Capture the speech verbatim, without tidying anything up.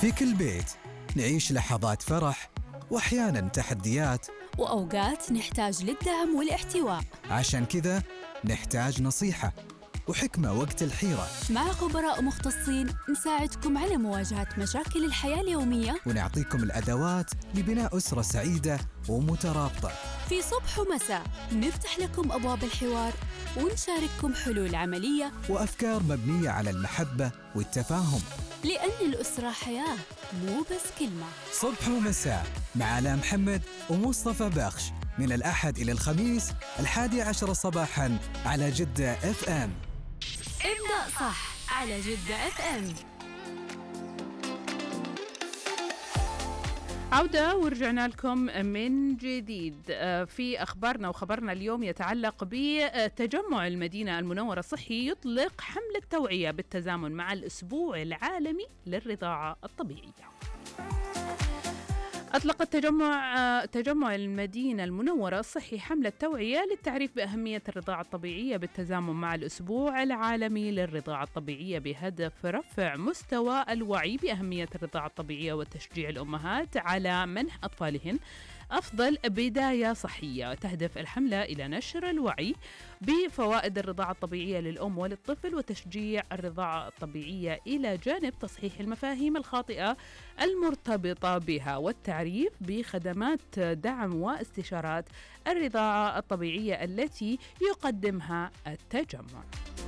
في كل بيت نعيش لحظات فرح وأحياناً تحديات، وأوقات نحتاج للدعم والاحتواء. عشان كذا نحتاج نصيحة وحكمة وقت الحيرة، مع خبراء مختصين نساعدكم على مواجهة مشاكل الحياة اليومية، ونعطيكم الأدوات لبناء أسرة سعيدة ومترابطة. في صبح ومساء نفتح لكم أبواب الحوار ونشارككم حلول عملية وأفكار مبنية على المحبة والتفاهم، لأن الأسرة حياة مو بس كلمة. صبح ومساء مع آلاء محمد ومصطفى بخش، من الأحد إلى الخميس الحادي عشر صباحاً على جدة اف ام. ابدأ صح على جدة اف ام. عودة ورجعنا لكم من جديد. في أخبارنا وخبرنا اليوم يتعلق بتجمع المدينة المنورة الصحي يطلق حملة توعية بالتزامن مع الأسبوع العالمي للرضاعة الطبيعية. أطلق التجمع تجمع المدينة المنورة الصحي حملة توعية للتعريف بأهمية الرضاعة الطبيعية بالتزامن مع الأسبوع العالمي للرضاعة الطبيعية، بهدف رفع مستوى الوعي بأهمية الرضاعة الطبيعية وتشجيع الأمهات على منح أطفالهن أفضل بداية صحية. تهدف الحملة إلى نشر الوعي بفوائد الرضاعة الطبيعية للأم وللطفل وتشجيع الرضاعة الطبيعية، إلى جانب تصحيح المفاهيم الخاطئة المرتبطة بها والتعريف بخدمات دعم واستشارات الرضاعة الطبيعية التي يقدمها التجمع.